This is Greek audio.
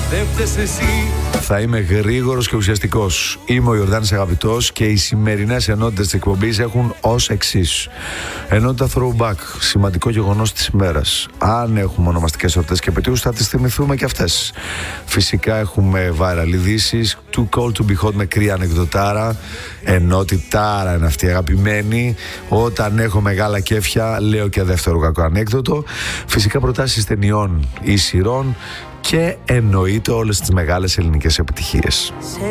δεν φταίς εσύ. Θα είμαι γρήγορος και ουσιαστικός. Είμαι ο Ιορδάνης Αγαπητός και οι σημερινές ενότητες της εκπομπής έχουν ως εξής. Ενότητα Throwback, σημαντικό γεγονός της ημέρας. Αν έχουμε ονομαστικές εορτές και επετείους θα τις θυμηθούμε και αυτές. Φυσικά έχουμε viral ειδήσεις, Too Cold to Be Hot με κρύα ανεκδοτάρα. Ενότητάρα είναι αυτή αγαπημένη. Όταν έχω μεγάλα κέφια λέω και δεύτερο κακό ανέκδοτο. Φυσικά προτάσεις ταινιών ή σειρών και εννοείται όλες τις μεγάλες ελληνικές επιτυχίες.